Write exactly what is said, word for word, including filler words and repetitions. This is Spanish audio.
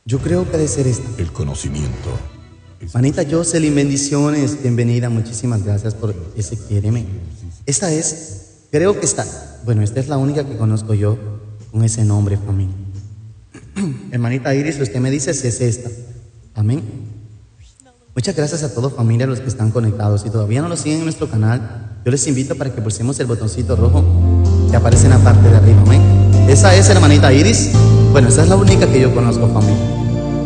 Yo creo que debe ser esta. El conocimiento. Manita Jocelyn, bendiciones, bienvenida, muchísimas gracias por ese quiéreme. Esta es, creo que está, bueno, esta es la única que conozco yo con ese nombre, familia. Hermanita Iris, usted me dice si es esta. Amén. Muchas gracias a todos, familia, los que están conectados. Si todavía no lo siguen en nuestro canal, yo les invito para que pulsemos el botoncito rojo que aparece en la parte de arriba. Amén. Esa es hermanita Iris. Bueno, esa es la única que yo conozco, familia.